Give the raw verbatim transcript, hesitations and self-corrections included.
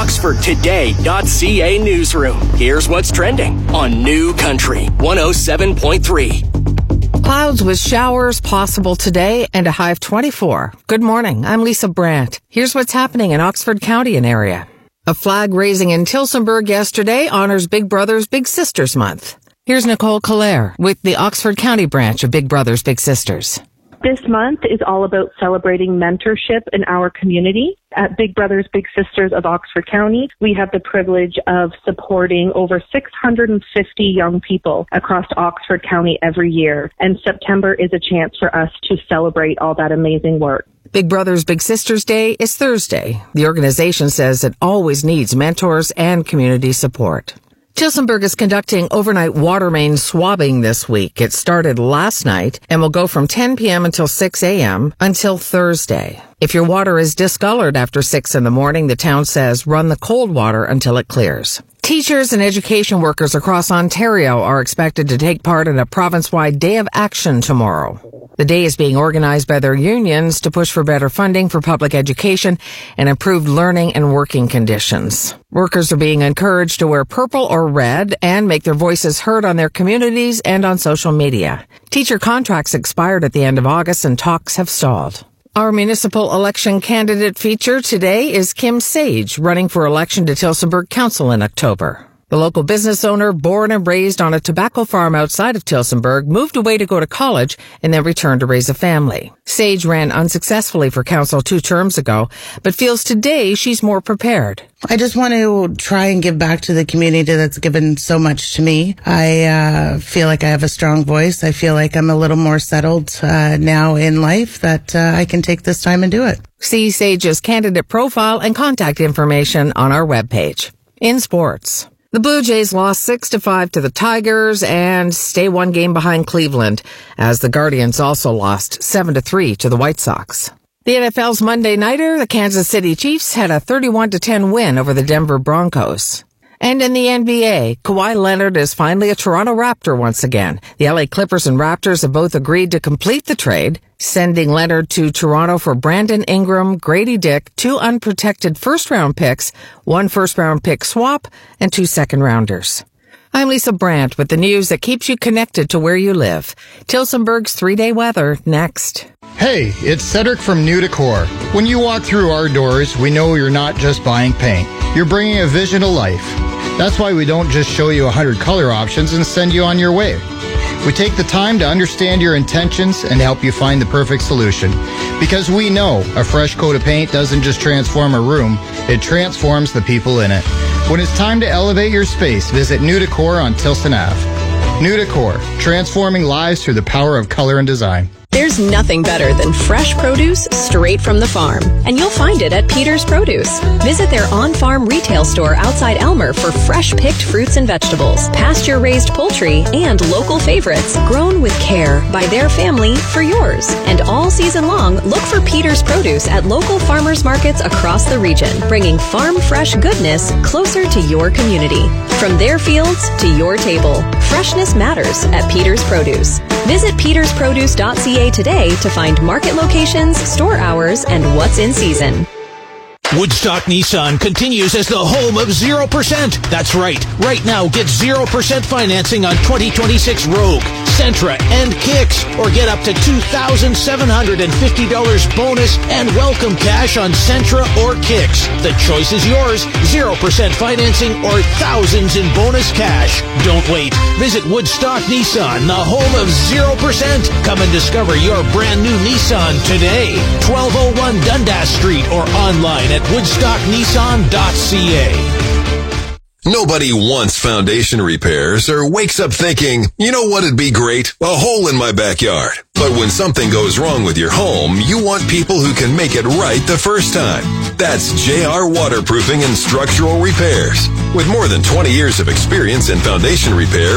Oxford Today dot C A newsroom. Here's what's trending on New Country one oh seven point three. Clouds with showers possible today and a high of twenty-four. Good morning. I'm Lisa Brandt. Here's what's happening in Oxford County and area. A flag raising in Tillsonburg yesterday honors Big Brothers Big Sisters Month. Here's Nicole Calere with the Oxford County branch of Big Brothers Big Sisters. This month is all about celebrating mentorship in our community. At Big Brothers Big Sisters of Oxford County, we have the privilege of supporting over six hundred fifty young people across Oxford County every year. And September is a chance for us to celebrate all that amazing work. Big Brothers Big Sisters Day is Thursday. The organization says it always needs mentors and community support. Tillsonburg is conducting overnight water main swabbing this week. It started last night and will go from ten p.m. until six a.m. until Thursday. If your water is discolored after six in the morning, the town says run the cold water until it clears. Teachers and education workers across Ontario are expected to take part in a province-wide day of action tomorrow. The day is being organized by their unions to push for better funding for public education and improved learning and working conditions. Workers are being encouraged to wear purple or red and make their voices heard on their communities and on social media. Teacher contracts expired at the end of August and talks have stalled. Our municipal election candidate feature today is Kim Sage, running for election to Tillsonburg Council in October. The local business owner, born and raised on a tobacco farm outside of Tillsonburg, moved away to go to college and then returned to raise a family. Sage ran unsuccessfully for council two terms ago, but feels today she's more prepared. I just want to try and give back to the community that's given so much to me. I uh, feel like I have a strong voice. I feel like I'm a little more settled uh, now in life that uh, I can take this time and do it. See Sage's candidate profile and contact information on our webpage. In sports, the Blue Jays lost six to five to the Tigers and stay one game behind Cleveland, as the Guardians also lost seven to three to the White Sox. The N F L's Monday nighter, the Kansas City Chiefs had a thirty-one to ten win over the Denver Broncos. And in the N B A, Kawhi Leonard is finally a Toronto Raptor once again. The L A Clippers and Raptors have both agreed to complete the trade, sending Leonard to Toronto for Brandon Ingram, Grady Dick, two unprotected first-round picks, one first-round pick swap, and two second-rounders. I'm Lisa Brandt with the news that keeps you connected to where you live. Tillsonburg's three-day weather next. Hey, it's Cedric from New Decor. When you walk through our doors, we know you're not just buying paint. You're bringing a vision to life. That's why we don't just show you one hundred color options and send you on your way. We take the time to understand your intentions and help you find the perfect solution. Because we know a fresh coat of paint doesn't just transform a room, it transforms the people in it. When it's time to elevate your space, visit New Decor on Tilson Avenue. New Decor, transforming lives through the power of color and design. There's nothing better than fresh produce straight from the farm, and you'll find it at Peter's Produce. Visit their on-farm retail store outside Elmer for fresh picked fruits and vegetables, pasture-raised poultry, and local favorites grown with care by their family for yours. And all season long, look for Peter's Produce at local farmers markets across the region, bringing farm-fresh goodness closer to your community. From their fields to your table, freshness matters at Peter's Produce. Visit peters produce dot c a today to find market locations, store hours, and what's in season. Woodstock Nissan continues as the home of zero percent. That's right. Right now, get zero percent financing on twenty twenty-six Rogue, Sentra, and Kicks, or get up to two thousand seven hundred fifty dollars bonus and welcome cash on Sentra or Kicks. The choice is yours. zero percent financing or thousands in bonus cash. Don't wait. Visit Woodstock Nissan, the home of zero percent. Come and discover your brand new Nissan today. twelve oh one Dundas Street or online at woodstock nissan dot c a. Nobody wants foundation repairs or wakes up thinking, you know what'd be great? A hole in my backyard. But when something goes wrong with your home, you want people who can make it right the first time. That's J R Waterproofing and Structural Repairs. With more than twenty years of experience in foundation repair,